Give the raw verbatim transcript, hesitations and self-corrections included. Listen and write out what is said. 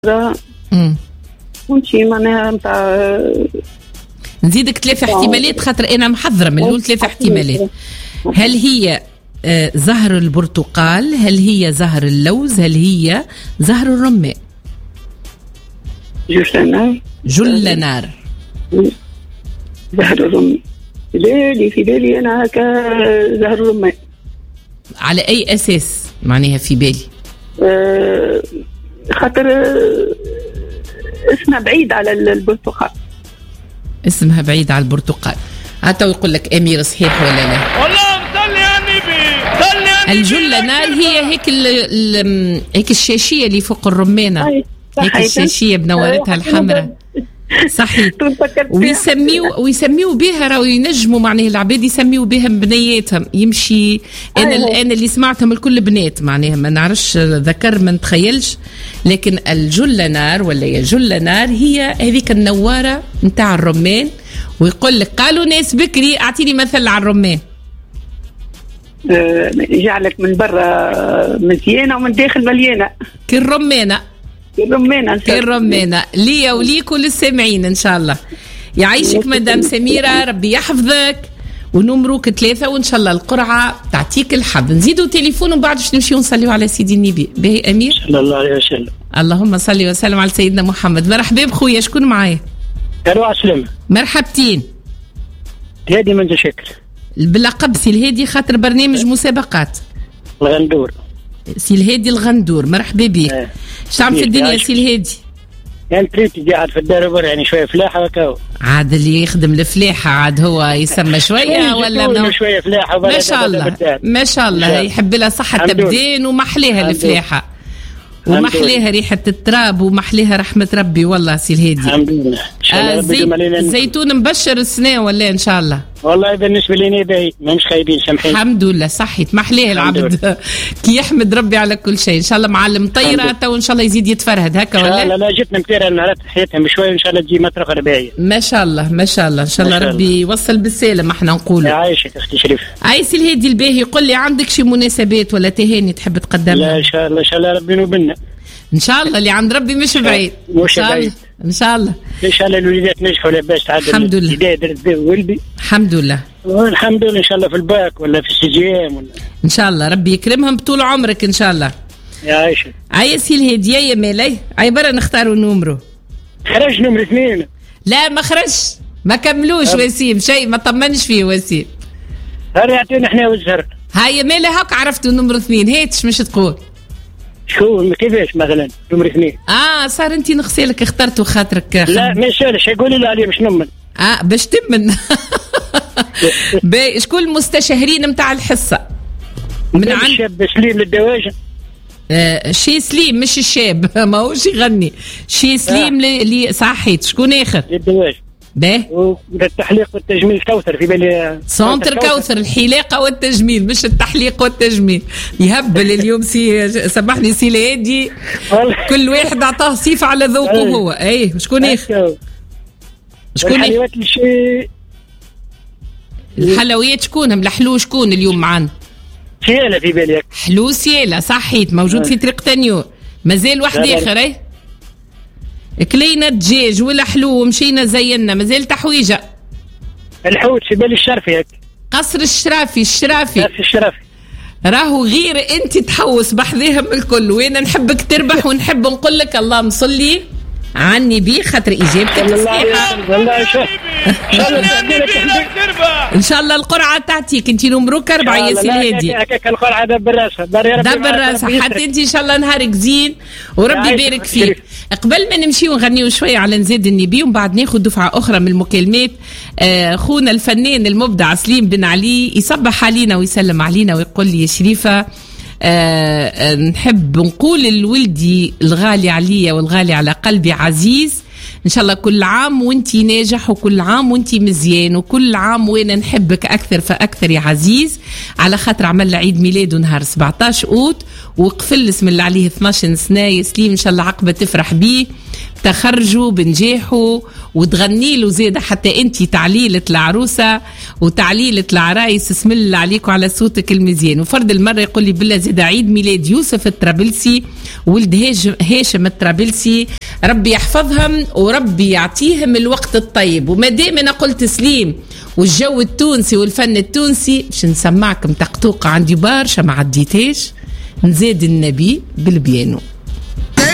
امم كلشي معناها نتاع. نزيدك ثلاثة احتمالات خاطر انا محضره من الاول ثلاثة احتمالات. هل هي آه زهر البرتقال، هل هي زهر اللوز، هل هي زهر الرمان؟ جلنار. جلنار. زهر الرمان. بالي في بالي انا هكا زهر الرمان. على اي اساس معناها في بالي؟ آه خاطر اسمها بعيد على البرتقال. اسمها بعيد على البرتقال. حتى يقول لك امير صحيح ولا لا؟ والله صلي على النبي صلي على النبي. الجلنار هي هيك ال ال هيك الشاشيه اللي فوق الرمانه، هيك الشاشيه بنورتها الحمراء. صحيح. ويسميوا ويسميوا بها راهو ينجموا معناها العباد يسميوا بها بنياتهم يمشي. انا الان اللي سمعتهم الكل بنات معناها ما نعرفش ذكر ما نتخيلش، لكن الجلنار ولا يا جلنار هي هذيك النواره نتاع الرمان. ويقول لك قالوا ناس بكري اعطيني مثل على الرمان. أه يجعلك من برا مزيانه ومن داخل مليانه كالرمانه. كالرمانه كالرمانه ليا وليك وللسامعين ان شاء الله. يعيشك مدام سميره، ربي يحفظك، ونمروك ثلاثه وان شاء الله القرعه تعطيك الحظ. نزيدوا تليفون ومن بعد باش نمشيو نصليو على سيدي النبي. باهي امير صلى الله عليه وسلم. اللهم صل وسلم على سيدنا محمد. مرحبا بخويا، شكون معايا؟ الو عسلامة. مرحبتين. هادي من شكل باللقب سي الهادي خاطر برنامج مسابقات الغندور. سي الهادي الغندور، مرحبا بك. شعب في الدنيا سي الهادي؟ يعني تريتي قاعد في الدار برا يعني شويه فلاحه وكاو. عاد اللي يخدم الفلاحه عاد هو يسمى شويه ولا منو شويه فلاحه ما شاء الله ما شاء الله يحب لها صحه تبدين ومحليها الفلاحه ومحليها ريحه التراب ومحليها رحمه ربي. والله سي الهادي الحمد لله. آه زي... زيتون مبشر السنه ولا ان شاء الله؟ والله بالنسبه لي باهي ماهمش خايبين سامحين. الحمد لله صحيت محليه العبد كي يحمد ربي على كل شيء. ان شاء الله معلم طيره تو ان شاء الله يزيد يتفرهد هكا ولا لا؟ لا جتنا متيره نهارات حياتها بشويه ان شاء الله تجي مطرقه باهيه ما شاء الله ما شاء الله ان شاء الله ربي يوصل بالسلام احنا نقولوا. يعيشك اختي شريف. عايسي الهادي الباهي يقول لي عندك شي مناسبات ولا تهاني تحب تقدمها؟ لا ان شاء الله ان شاء الله ربي نوبلنا ان شاء الله اللي عند ربي مش بعيد مش بعيد ان شاء الله. ان شاء الله الوليدات نجحوا لاباس تعدل الحمد لله. الابتدائي درت ولدي الحمد لله والحمد لله. ان شاء الله في الباك ولا في السجيام ولا ان شاء الله ربي يكرمهم طول عمرك ان شاء الله. يا عايشه عايسي الهديه يا مالي عي برا نختاروا نمرو. خرج نمر اثنين. لا ما خرجش ما كملوش وسيم شيء ما طمنش فيه وسيم. هل يعطينا احنا والزهر. هاي مالي هاك عرفتوا نمرو اثنين هيتش مش تقول شو كيفاش مثلا نمر اثنين؟ اه صار انت نغسلك اخترتوا خاطرك. لا ما يسالش يقولي لي عليه مش نمن. اه باش تمن. باي شكون المستشهرين نتاع الحصه؟ من عند الشاب سليم للدواجن. آه شي سليم مش الشاب ماهوش يغني شي سليم آه. اللي صحيت. شكون اخر؟ للدواجن. باهي التحليق والتجميل كوثر في بالي. سونتر كوثر الحلاقه والتجميل مش التحليق والتجميل. يهبل اليوم سي سامحني سي الهادي كل واحد اعطاه صفه على ذوقه هو. اي شكون اخر؟ شكون الحلويات الشيء الحلويات شكونهم الحلو شكون اليوم معنا؟ سياله في بالي. حلو سياله صحيت موجود في طريق تنيور. مازال واحد اخر اي كلينا دجاج ولا حلو ومشينا زينا مازال تحويجه. الحوت في بالي الشرفي هيك. قصر الشرافي الشرافي قصر الشرافي راهو غير انت تحوس بحذاهم الكل. وانا نحبك تربح ونحب نقول لك اللهم صلي عني بيه خاطر اجابتك صحيحه. والله شوف ان شاء الله القرعه تعطيك انت نمروك اربعه يا سي الهادي. هكاك القرعه دبر راسها دبر راسها حتى انت ان شاء الله نهارك زين وربي يبارك فيك. قبل ما نمشيو نغنيو شويه على نزيد النبي ومن بعد ناخذ دفعه اخرى من المكالمات. آه خونا الفنان المبدع سليم بن علي يصبح علينا ويسلم علينا ويقول لي يا شريفه آه نحب نقول لولدي الغالي عليا والغالي على قلبي عزيز إن شاء الله كل عام وانتي ناجح، وكل عام وانتي مزيان، وكل عام وين نحبك أكثر فأكثر يا عزيز، على خاطر عمل عيد ميلاده نهار سبعتاش أوت، وقفل اسم اللي عليه اثناش سنة يا سليم. إن شاء الله عقبة تفرح بيه، تخرجوا بنجاحوا، وتغني له زيادة حتى انتي تعليلة العروسة وتعليلة العرايس. اسم الله عليكم على صوتك المزيان. وفرد المرة يقول لي بالله زيادة عيد ميلاد يوسف الطرابلسي ولد هاشم الطرابلسي، ربي يحفظهم وربي يعطيهم الوقت الطيب. وما دام انا قلت سليم والجو التونسي والفن التونسي، باش نسمعكم تقطوقة عندي برشا ما عديتهاش، نزاد النبي بالبيانو.